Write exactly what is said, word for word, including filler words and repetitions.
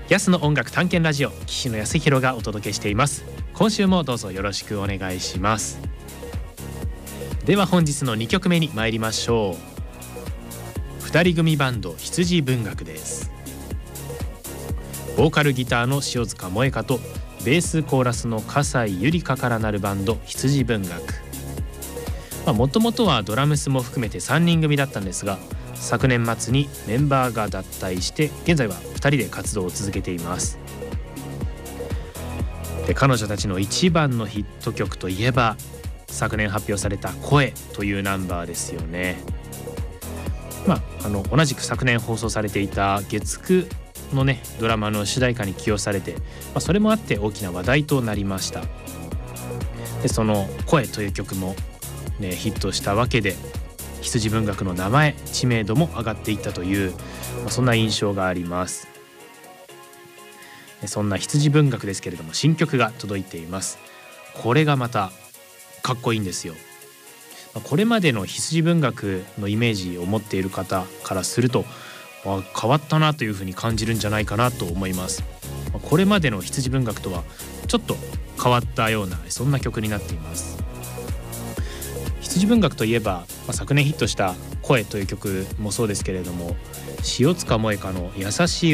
安の音楽探検ラジオ、岸野康弘がお届けしています。今週もどうぞよろしくお願いします。では本日のにきょくめに参りましょう。ふたり組バンド羊文学です。ボーカルギターの塩塚萌香とベースコーラスの笠井ゆりかからなるバンド羊文学。もともとはドラムスも含めてさんにん組だったんですが、昨年末にメンバーが脱退して現在はふたりで活動を続けています。で彼女たちの一番のヒット曲といえば昨年発表された声というナンバーですよね。まあ、あの同じく昨年放送されていた月くのねドラマの主題歌に起用されて、まあ、それもあって大きな話題となりました。でその声という曲も、ね、ヒットしたわけで羊文学の名前知名度も上がっていったという、まあ、そんな印象があります。そんな羊文学ですけれども新曲が届いています。これがまたかっこいいんですよ。これまでの羊文学のイメージを持っている方からすると変わったなというふうに感じるんじゃないかなと思います。これまでの羊文学とはちょっと変わったようなそんな曲になっています。羊文学といえば、まあ、昨年ヒットした声という曲もそうですけれども、塩塚萌香の優しい